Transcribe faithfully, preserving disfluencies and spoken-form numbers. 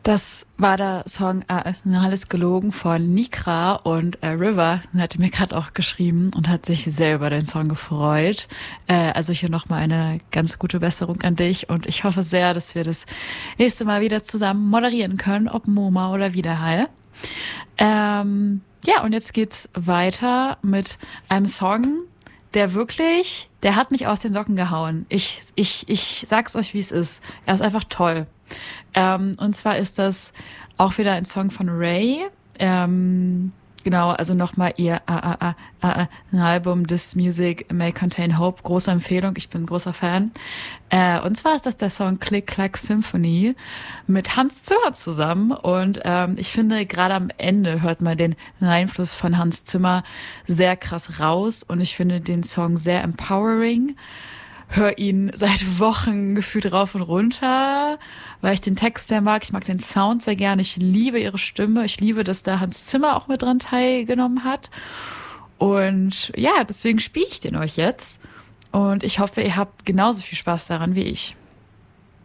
Das war der Song äh, Alles gelogen von Nikra und äh, River hatte mir gerade auch geschrieben und hat sich sehr über den Song gefreut. Äh, also hier nochmal eine ganz gute Besserung an dich und ich hoffe sehr, dass wir das nächste Mal wieder zusammen moderieren können, ob MoMA oder Widerhall. Ähm, ja, und jetzt geht's weiter mit einem Song, der wirklich, der hat mich aus den Socken gehauen. Ich, ich, ich sag's euch, wie es ist. Er ist einfach toll. Ähm, und zwar ist das auch wieder ein Song von Ray. Ähm, genau, also nochmal ihr äh, äh, äh, äh, ein Album This Music May Contain Hope. Große Empfehlung, ich bin ein großer Fan. Äh, und zwar ist das der Song Click Clack Symphony mit Hans Zimmer zusammen. Und ähm, ich finde, gerade am Ende hört man den Einfluss von Hans Zimmer sehr krass raus. Und ich finde den Song sehr empowering. Hör ihn seit Wochen gefühlt rauf und runter, weil ich den Text sehr mag. Ich mag den Sound sehr gerne. Ich liebe ihre Stimme. Ich liebe, dass da Hans Zimmer auch mit dran teilgenommen hat. Und ja, deswegen spiele ich den euch jetzt. Und ich hoffe, ihr habt genauso viel Spaß daran wie ich.